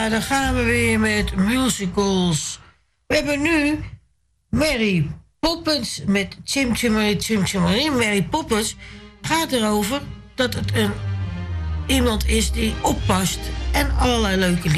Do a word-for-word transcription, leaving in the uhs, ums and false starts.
Ja, dan gaan we weer met musicals. We hebben nu Mary Poppins met Chim Chim Chim Chim. Mary Poppins gaat erover dat het een, iemand is die oppast en allerlei leuke